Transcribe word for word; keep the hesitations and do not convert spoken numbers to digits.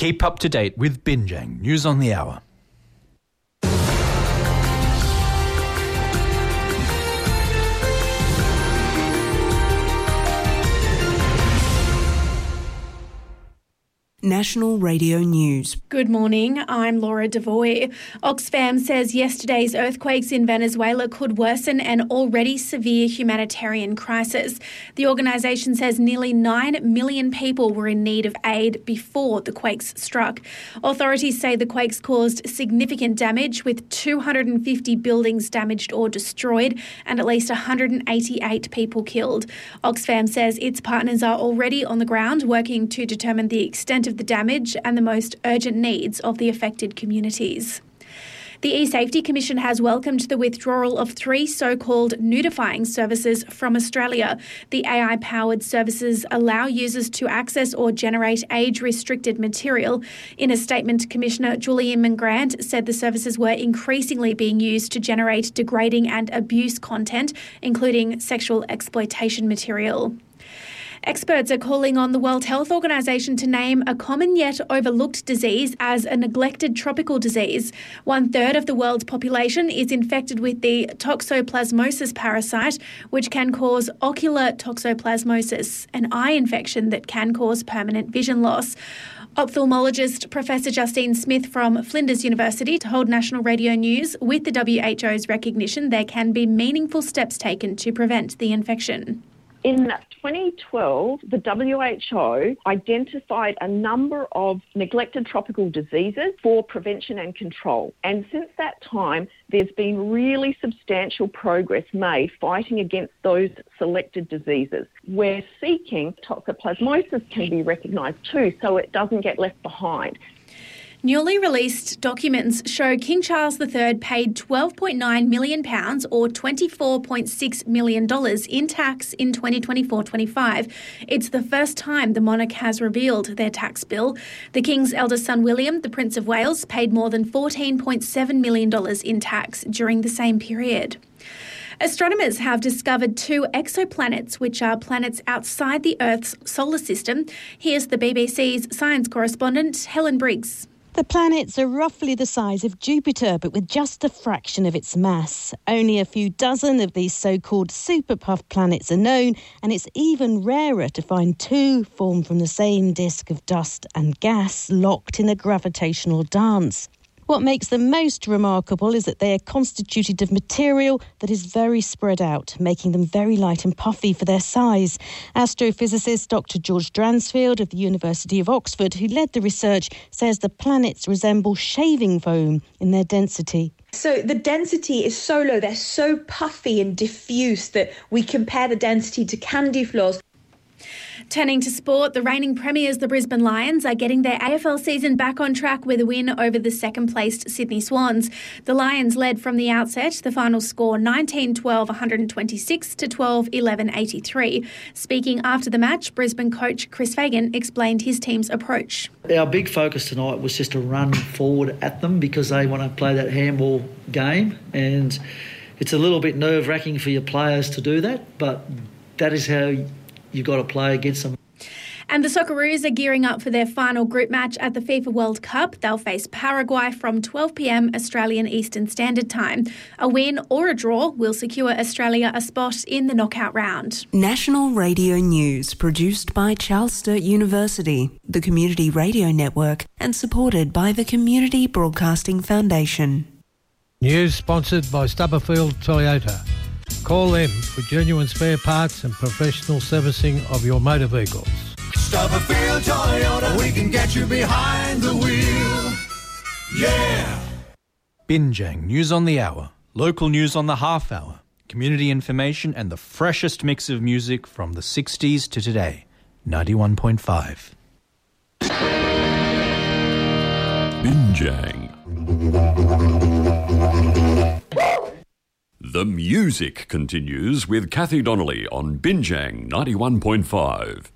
Keep up to date with Binjang News on the Hour. National Radio News. Good morning, I'm Laura Devoy. Oxfam says yesterday's earthquakes in Venezuela could worsen an already severe humanitarian crisis. The organisation says nearly nine million people were in need of aid before the quakes struck. Authorities say the quakes caused significant damage, with two hundred fifty buildings damaged or destroyed and at least one hundred eighty-eight people killed. Oxfam says its partners are already on the ground working to determine the extent of the damage and the most urgent needs of the affected communities. The E-Safety Commission has welcomed the withdrawal of three so-called nudifying services from Australia. The A I-powered services allow users to access or generate age-restricted material. In a statement, Commissioner Julian Mangrant said the services were increasingly being used to generate degrading and abuse content, including sexual exploitation material. Experts are calling on the World Health Organization to name a common yet overlooked disease as a neglected tropical disease. One third of the world's population is infected with the toxoplasmosis parasite, which can cause ocular toxoplasmosis, an eye infection that can cause permanent vision loss. Ophthalmologist Professor Justine Smith from Flinders University told National Radio News with the W H O's recognition there can be meaningful steps taken to prevent the infection. In twenty twelve, the W H O identified a number of neglected tropical diseases for prevention and control. And since that time, there's been really substantial progress made fighting against those selected diseases. We're seeking toxoplasmosis can be recognised too, so it doesn't get left behind. Newly released documents show King Charles the Third paid twelve point nine million pounds or twenty-four point six million dollars in tax in twenty twenty-four twenty-five. It's the first time the monarch has revealed their tax bill. The King's eldest son William, the Prince of Wales, paid more than fourteen point seven million dollars in tax during the same period. Astronomers have discovered two exoplanets, which are planets outside the Earth's solar system. Here's the B B C's science correspondent, Helen Briggs. The planets are roughly the size of Jupiter, but with just a fraction of its mass. Only a few dozen of these so-called super-puff planets are known, and it's even rarer to find two formed from the same disk of dust and gas locked in a gravitational dance. What makes them most remarkable is that they are constituted of material that is very spread out, making them very light and puffy for their size. Astrophysicist Doctor George Dransfield of the University of Oxford, who led the research, says the planets resemble shaving foam in their density. So the density is so low, they're so puffy and diffuse that we compare the density to candy floors. Turning to sport, the reigning premiers, the Brisbane Lions, are getting their A F L season back on track with a win over the second-placed Sydney Swans. The Lions led from the outset, the final score nineteen twelve one twenty-six to twelve eleven eighty-three. Speaking after the match, Brisbane coach Chris Fagan explained his team's approach. Our big focus tonight was just to run forward at them because they want to play that handball game, and it's a little bit nerve-wracking for your players to do that, but that is how you've got to play against them. And the Socceroos are gearing up for their final group match at the FIFA World Cup. They'll face Paraguay from twelve p.m. Australian Eastern Standard Time. A win or a draw will secure Australia a spot in the knockout round. National Radio News, produced by Charles Sturt University, the Community Radio Network, and supported by the Community Broadcasting Foundation. News sponsored by Stubberfield Toyota. Call them for genuine spare parts and professional servicing of your motor vehicles. Stubberfield Toyota, we can get you behind the wheel. Yeah! Binjang News on the Hour, local news on the half hour, community information and the freshest mix of music from the sixties to today. ninety-one point five. Binjang. The music continues with Kathy Donnelly on Binjang ninety-one point five.